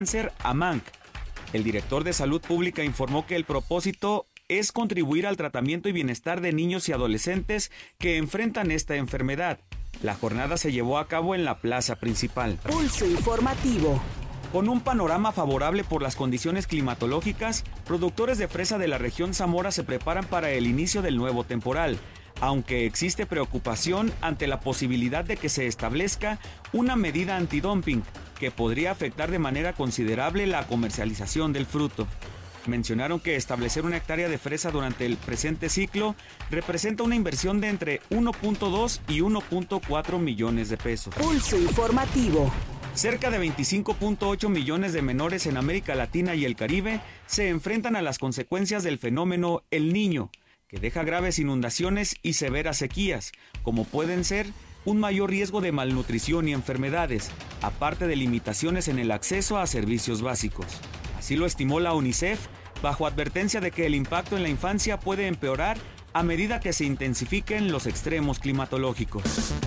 cáncer a Mank. El director de Salud Pública informó que el propósito es contribuir al tratamiento y bienestar de niños y adolescentes que enfrentan esta enfermedad. La jornada se llevó a cabo en la plaza principal. Pulso informativo. Con un panorama favorable por las condiciones climatológicas, productores de fresa de la región Zamora se preparan para el inicio del nuevo temporal, aunque existe preocupación ante la posibilidad de que se establezca una medida antidumping que podría afectar de manera considerable la comercialización del fruto. Mencionaron que establecer una hectárea de fresa durante el presente ciclo representa una inversión de entre 1.2 y 1.4 millones de pesos. Pulso informativo. Cerca de 25.8 millones de menores en América Latina y el Caribe se enfrentan a las consecuencias del fenómeno El Niño, que deja graves inundaciones y severas sequías, como pueden ser un mayor riesgo de malnutrición y enfermedades, aparte de limitaciones en el acceso a servicios básicos. Así lo estimó la UNICEF, bajo advertencia de que el impacto en la infancia puede empeorar a medida que se intensifiquen los extremos climatológicos.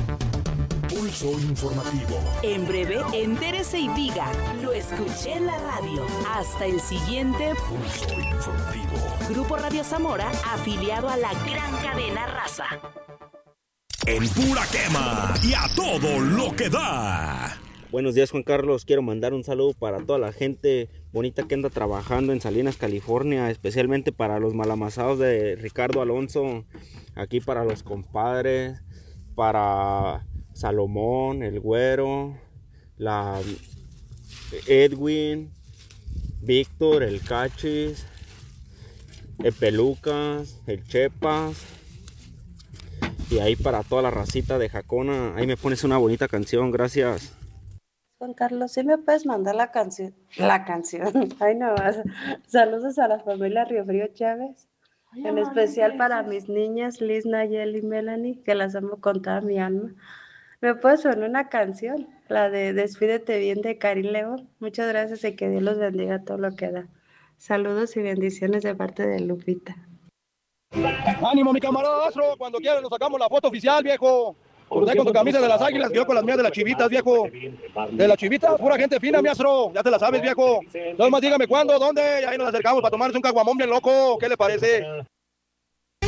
Pulso informativo. En breve, entérese y diga, lo escuché en la radio. Hasta el siguiente Pulso informativo. Grupo Radio Zamora, afiliado a la gran cadena Raza. En pura quema y a todo lo que da. Buenos días, Juan Carlos. Quiero mandar un saludo para toda la gente bonita que anda trabajando en Salinas, California, especialmente para los malamazados de Ricardo Alonso, aquí para los compadres, para Salomón, el Güero, la Edwin, Víctor, el Cachis, el Pelucas, el Chepas, y ahí para toda la racita de Jacona. Ahí me pones una bonita canción, gracias. Juan Carlos, ¿sí me puedes mandar la canción? La canción. Ay, no más. Saludos a la familia Río Frío Chávez. En especial para mis niñas Liz, Nayeli y Melanie, que las amo con toda mi alma. ¿Me puedes poner una canción? La de Despídete bien de Karim León. Muchas gracias y que Dios los bendiga todo lo que da. Saludos y bendiciones de parte de Lupita. ¡Ánimo, mi camaradazo! Cuando quieras nos sacamos la foto oficial, viejo. Usted con tu camisa de las Águilas, yo con las mías de las Chivitas, viejo. De las Chivitas, pura gente fina, miastro. Ya te la sabes, viejo. No más dígame cuándo, dónde, y ahí nos acercamos para tomarnos un caguamón bien loco. ¿Qué le parece?